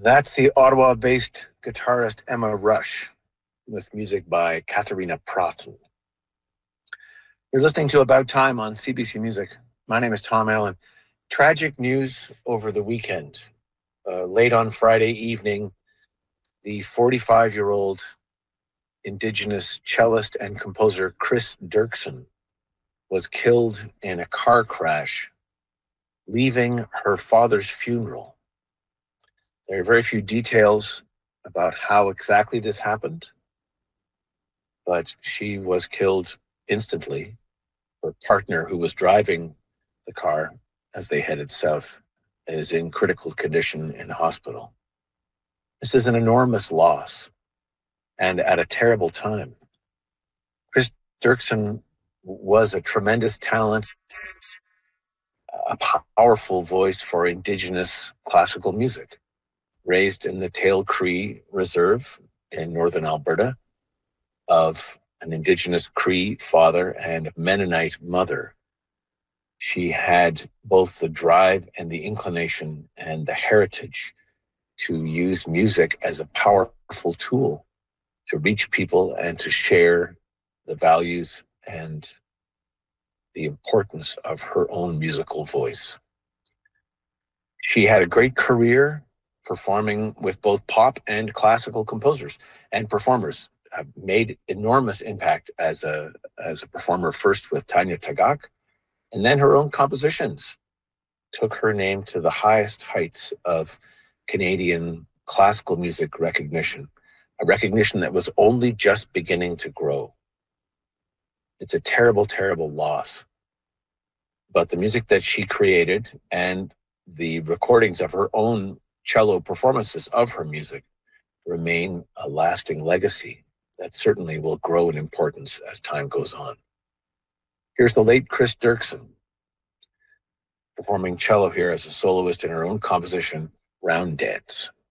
That's the Ottawa-based guitarist Emma Rush with music by Katharina Praten. You're listening to About Time on CBC Music. My name is Tom Allen. Tragic news over the weekend. Late on Friday evening, the 45-year-old Indigenous cellist and composer Chris Dirksen was killed in a car crash leaving her father's funeral. There are very few details about how exactly this happened, but she was killed instantly. Her partner, who was driving the car as they headed south, is in critical condition in hospital. This is an enormous loss, and at a terrible time. Chris Dirksen was a tremendous talent, a powerful voice for Indigenous classical music. Raised in the Tail Cree Reserve in northern Alberta, of an Indigenous Cree father and Mennonite mother, she had both the drive and the inclination and the heritage to use music as a powerful tool to reach people and to share the values and the importance of her own musical voice. She had a great career performing with both pop and classical composers and performers. Made enormous impact as a performer, first with Tanya Tagaq, and then her own compositions took her name to the highest heights of Canadian classical music recognition, a recognition that was only just beginning to grow. It's a terrible, terrible loss. But the music that she created and the recordings of her own cello performances of her music remain a lasting legacy that certainly will grow in importance as time goes on. Here's the late Chris Dirksen performing cello here as a soloist in her own composition, Round Dance.